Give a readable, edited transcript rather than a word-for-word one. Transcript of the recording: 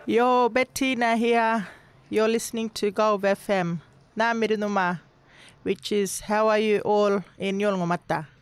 Yo, Bettina here. You're listening to Gulf FM. Namirinuma, which is how are you all in Yolngomata.